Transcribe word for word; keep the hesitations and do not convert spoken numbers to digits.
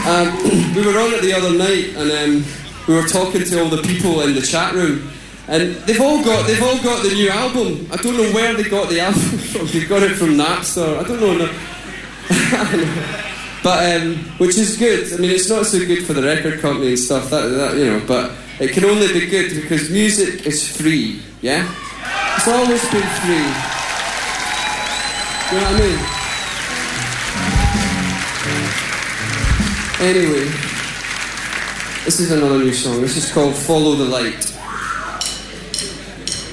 Um, we were on it the other night, and um, we were talking to all the people in the chat room, and they've all got they've all got the new album. I don't know where they got the album from. They got it from Napster. I don't know. No. But um, which is good. I mean, it's not so good for the record company and stuff. That, that you know, but it can only be good because music is free. Yeah, it's always been free. You know what I mean? Anyway, this is another new song. This is called "Follow the Light."